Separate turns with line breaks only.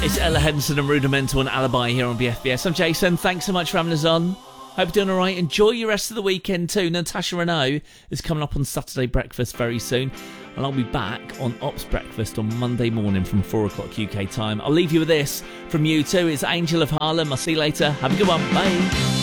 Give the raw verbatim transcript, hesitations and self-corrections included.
It's Ella Henderson and Rudimental and Alibi here on B F B S. I'm Jason. Thanks so much for having us on. Hope you're doing all right. Enjoy your rest of the weekend too. Natasha Renault is coming up on Saturday Breakfast very soon. And I'll be back on Ops Breakfast on Monday morning from four o'clock U K time. I'll leave you with this from U two. It's Angel of Harlem. I'll see you later. Have a good one. Bye.